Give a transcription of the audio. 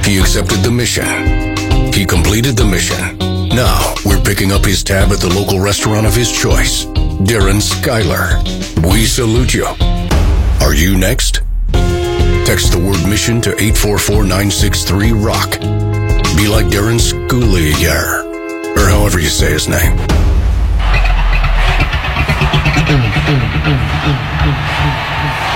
He accepted the mission. He completed the mission. Now, we're picking up his tab at the local restaurant of his choice. Darren Skyler. We salute you. Are you next? Text the word mission to 844-963-ROCK. Be like Darren Skyler, or however you say his name.